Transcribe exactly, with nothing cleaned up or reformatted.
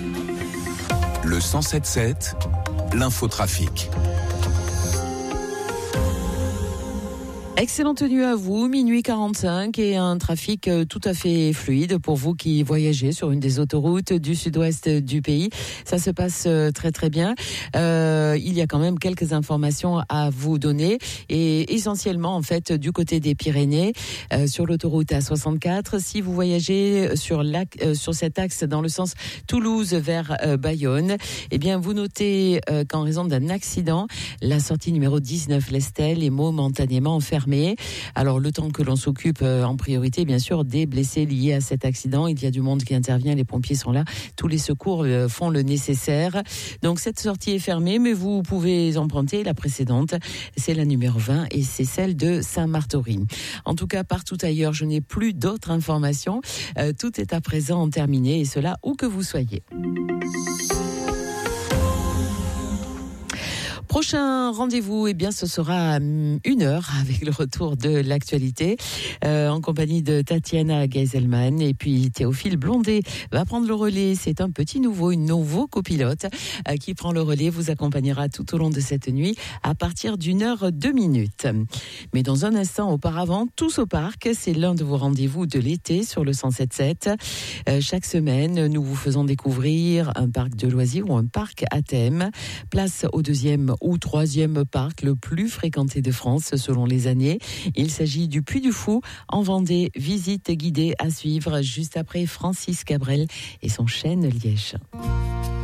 Le cent sept sept, l'infotrafic. Excellente tenue à vous, minuit quarante-cinq et un trafic tout à fait fluide pour vous qui voyagez sur une des autoroutes du sud-ouest du pays. Ça se passe très très bien. Euh, il y a quand même quelques informations à vous donner et essentiellement en fait du côté des Pyrénées euh, sur l'autoroute A soixante-quatre. Si vous voyagez sur, euh, sur cet axe dans le sens Toulouse vers euh, Bayonne, eh bien vous notez euh, qu'en raison d'un accident, la sortie numéro dix-neuf l'Estel est momentanément fermée. Alors le temps que l'on s'occupe euh, en priorité bien sûr des blessés liés à cet accident, il y a du monde qui intervient, les pompiers sont là, tous les secours euh, font le nécessaire. Donc cette sortie est fermée mais vous pouvez emprunter la précédente, c'est la numéro vingt et c'est celle de Saint-Martory. En tout cas partout ailleurs je n'ai plus d'autres informations, euh, tout est à présent terminé et cela où que vous soyez. Prochain rendez-vous, eh bien, ce sera une heure avec le retour de l'actualité euh, en compagnie de Tatiana Geiselman et puis Théophile Blondet va prendre le relais. C'est un petit nouveau, une nouveau copilote euh, qui prend le relais, vous accompagnera tout au long de cette nuit à partir d'une heure deux minutes. Mais dans un instant auparavant, tous au parc, c'est l'un de vos rendez-vous de l'été sur le cent sept sept. Euh, chaque semaine, nous vous faisons découvrir un parc de loisirs ou un parc à thème. Place au deuxième ou troisième parc le plus fréquenté de France selon les années. Il s'agit du Puy du Fou en Vendée. Visite guidée à suivre juste après Francis Cabrel et son chêne liège.